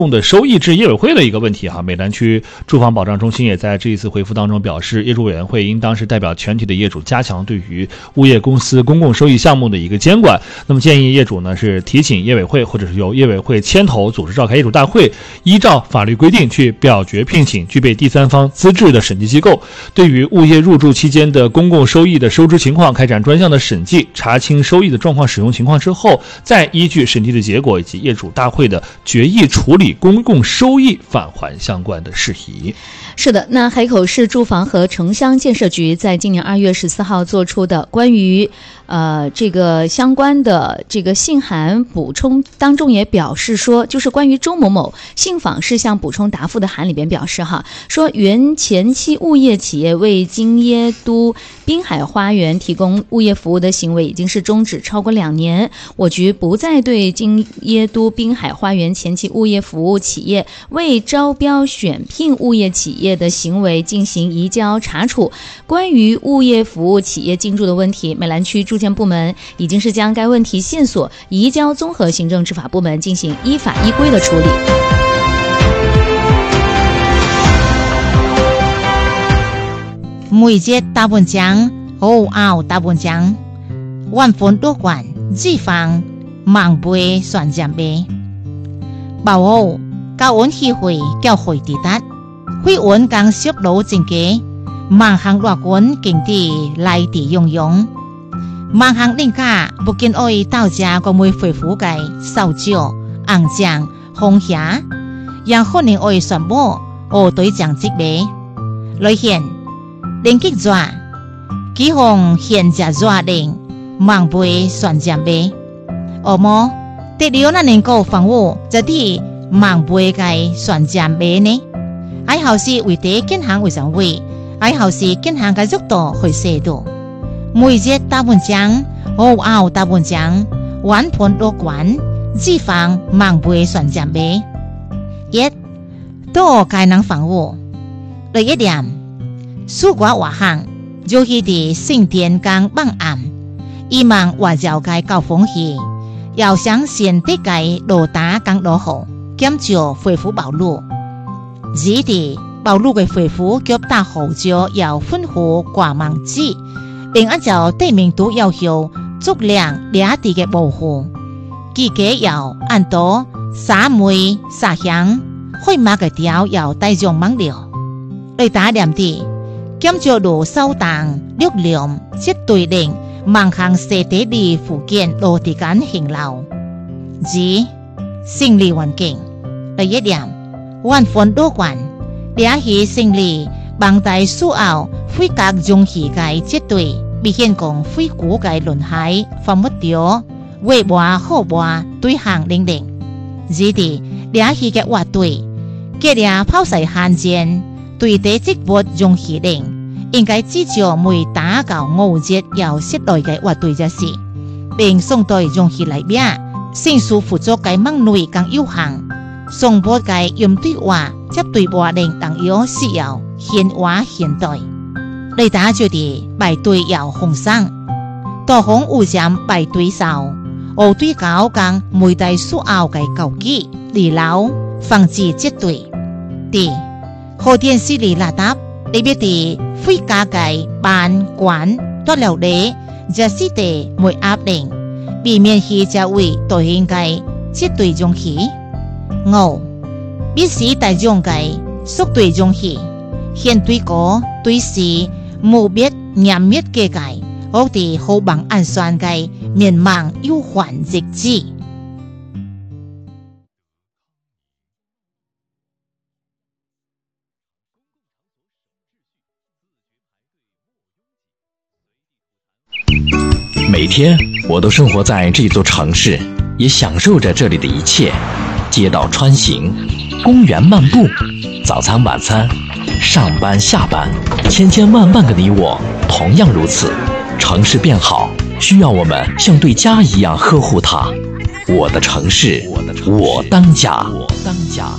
的收益至业委会的一个问题哈，美兰区住房保障中心也在这一次回复当中表示，业主委员会应当是代表全体的业主加强对于物业公司公共收益项目的一个监管。那么建议业主呢是提醒业委会或者是由业委会牵头组织召开业主大会，依照法律规定去表决聘请具备第三方资质的审计机构，对于物业入住期间的公共收益的收支情况开展专项的审计，查清收益的状况使用情况之后，再依据审计的结果以及业主大会的决议处理公共收益返还相关的事宜。 是的，那海口市住房和城乡建设局在今年2月14号做出的关于这个相关的这个信函补充当中也表示说，就是关于周某某信访事项补充答复的函里边表示说原前期物业企业为京耶都滨海花园提供物业服务的行为已经是终止超过2年，我局不再对京耶都滨海花园前期物业服务企业为招标选聘物业企业的行为进行移交查处。关于物业服务企业进驻的问题，美兰区住建部门已经是将该问题线索移交综合行政执法部门进行依法依规的处理。 每节大本章大本章万分多管预防盲背算奖杯保护高温气会教会地達會溫更濕老正嘅盲行落滾勁地來地用用盲行令家不見愛到家個每回覆嘅受招硬醬紅霞讓可能愛傳播對獎職備來現連擊抓幾項現價抓令盲背算獎備麼第六那能夠防護這啲盲背嘅算獎備呢喺後市為地建行為上會喺後市建行嘅速度去寫到每節大本章大本章玩盤多管預防盲背算獎備一多該能防護第一點蘇寡話行就係啲聖殿剛幫暗以盲話就該高風氣要想先啲該羅打剛羅好減少恢復暴露指地暴露嘅恢復腳打好咗要吩咐掛網子並按照地名都要求足量倆地嘅保護記嘅要按到沙梅沙香開馬嘅條要帶上網料嚟打念地減少路收檔力量絕對令盲行社地里附近落地間行路指心理環境第一點萬分多管倆係勝利幫大蘇澳非格中氣嘅絕對比現講非古嘅輪海防不掉為話好話對行令令指地倆係嘅話對嘅倆拋曬漢奸對地職撥中氣令應該至少每打搞5節要識來嘅話對這事並送對中氣嚟邊先數輔助嘅網內更有行送波嘅用對話接對話令等有需要現話現對你打住啲排隊要紅生多紅烏佔排隊少我對搞更每代蘇澳嘅舊機離老防止接對第後電視裡拉搭你別啲非家嘅辦館多留你這是地每壓令避免佢就會對應嘅接對中氣必須大眾嘅縮對中氣現對個對事無別嚴滅嘅嘅我哋好bằng安全嘅面盲有還直知每天我都生活在这座城市，也享受着这里的一切。街道穿行，公园漫步，早餐晚餐，上班下班，千千万万个你我同样如此。城市变好，需要我们像对家一样呵护它。我的城市，我当家。